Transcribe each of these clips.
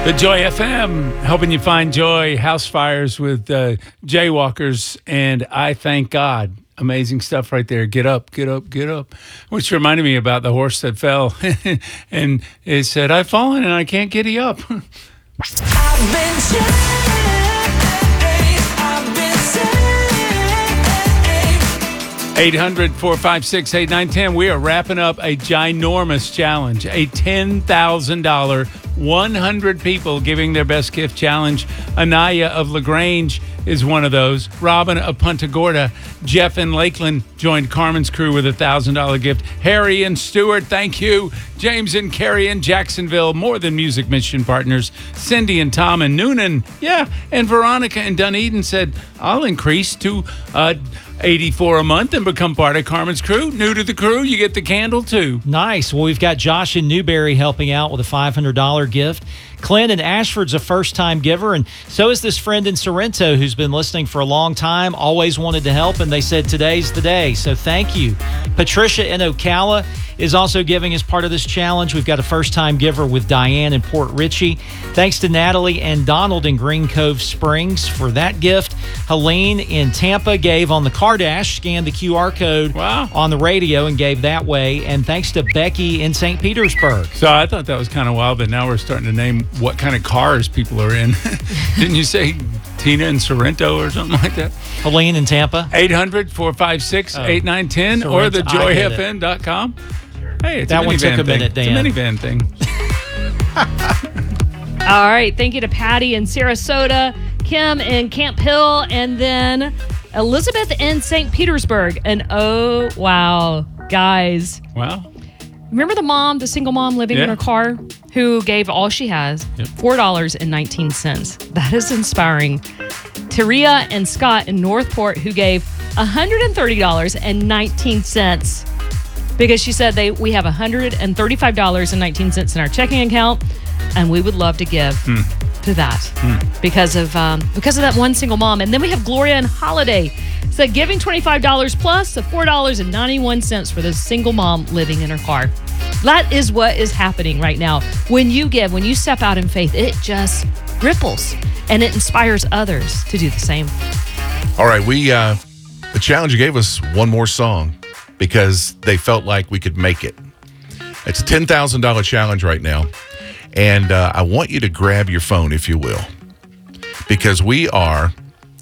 The Joy FM, helping you find joy, house fires with jaywalkers, and I thank God. Amazing stuff right there. Get up, get up, get up. Which reminded me about the horse that fell. And it said, I've fallen and I can't get up. I've been saved. 800-456-8910. We are wrapping up a ginormous challenge, a $10,000, 100 people giving their best gift challenge. Anaya of LaGrange is one of those. Robin of Punta Gorda. Jeff in Lakeland joined Carmen's crew with a $1,000 gift. Harry and Stewart, thank you. James and Carrie in Jacksonville, More Than Music mission partners. Cindy and Tom and Noonan, yeah. And Veronica in Dunedin said, I'll increase to $84 a month and become part of Carmen's crew. New to the crew, you get the candle too. Nice. Well, we've got Josh in Newberry helping out with a $500 gift. Clint in Ashford's a first-time giver, and so is this friend in Sorrento who's been listening for a long time, always wanted to help, and they said today's the day, so thank you. Patricia in Ocala is also giving as part of this challenge. We've got a first-time giver with Diane in Port Richey. Thanks to Natalie and Donald in Green Cove Springs for that gift. Helene in Tampa gave on the Cardash, scanned the QR code on the radio and gave that way. And thanks to Becky in St. Petersburg. So I thought that was kind of wild, but now we're starting to name what kind of cars people are in. Didn't you say Tina in Sorrento or something like that? Helene in Tampa. 800-456-8910 or thejoyfm.com. Hey, it's that a one took a thing. minute, Dan. It's a minivan thing. All right. Thank you to Patty in Sarasota, Kim in Camp Hill, and then Elizabeth in St. Petersburg. And oh, wow, guys. Wow. Remember the single mom living in her car who gave all she has, $4.19. That is inspiring. Taria and Scott in Northport who gave $130.19 because she said we have $135.19 in our checking account, and we would love to give to that because of that one single mom. And then we have Gloria and Holiday said giving $25 plus to $4.91 for this single mom living in her car. That is what is happening right now. When you give, when you step out in faith, it just ripples and it inspires others to do the same. All right, the Challenger gave us one more song because they felt like we could make it. It's a $10,000 challenge right now. And I want you to grab your phone, if you will, because we are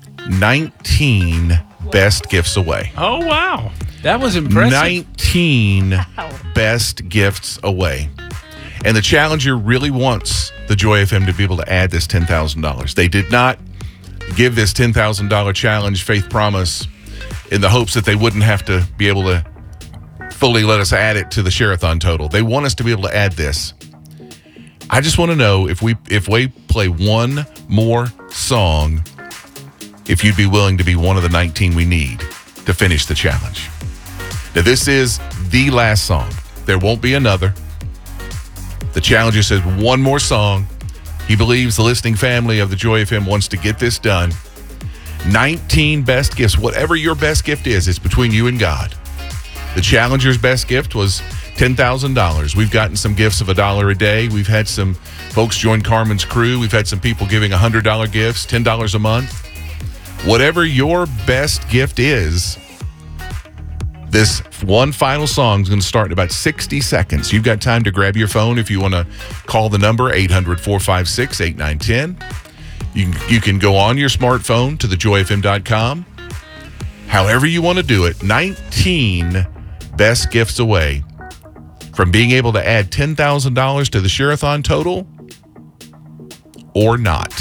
19 best gifts away. Oh, wow. That was impressive. 19 best gifts away. And the Challenger really wants the Joy FM to be able to add this $10,000. They did not give this $10,000 challenge faith promise in the hopes that they wouldn't have to be able to fully let us add it to the Share-a-thon total. They want us to be able to add this. I just want to know if we play one more song, if you'd be willing to be one of the 19 we need to finish the challenge. Now, this is the last song. There won't be another. The Challenger says one more song. He believes the listening family of the Joy FM wants to get this done. 19 best gifts. Whatever your best gift is, it's between you and God. The Challenger's best gift was $10,000. We've gotten some gifts of $1 a day. We've had some folks join Carmen's crew. We've had some people giving $100 gifts, $10 a month. Whatever your best gift is, this one final song is going to start in about 60 seconds. You've got time to grab your phone if you want to call the number 800-456-8910. You can go on your smartphone to thejoyfm.com. However you want to do it, 19 best gifts away from being able to add $10,000 to the Share-a-thon total or not.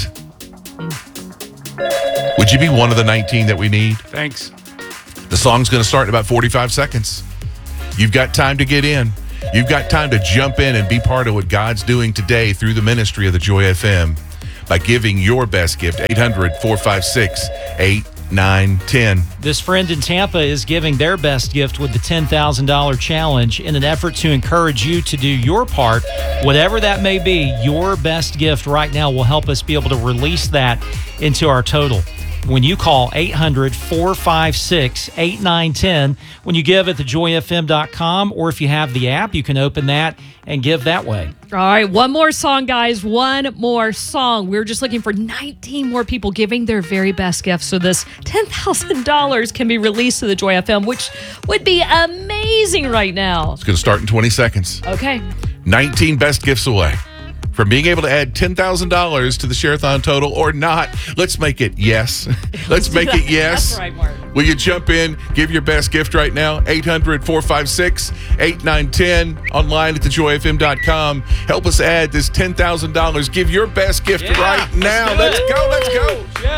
Would you be one of the 19 that we need? Thanks. The song's going to start in about 45 seconds. You've got time to get in. You've got time to jump in and be part of what God's doing today through the ministry of the Joy FM by giving your best gift, 800-456-8910. This friend in Tampa is giving their best gift with the $10,000 challenge in an effort to encourage you to do your part. Whatever that may be, your best gift right now will help us be able to release that into our total. when you call 800-456-8910. When you give at thejoyfm.com, or if you have the app, you can open that and give that way. All right, one more song, guys. One more song. We're just looking for 19 more people giving their very best gift so this $10,000 can be released to the Joy FM, which would be amazing right now. It's going to start in 20 seconds. Okay. 19 best gifts away from being able to add $10,000 to the Share-a-thon total or not. Let's make it yes. Let's make it yes. That's right, Mark. Will you jump in, give your best gift right now? 800-456-8910, online at thejoyfm.com. Help us add this $10,000. Give your best gift right now. let's do it. Let's go. Yeah.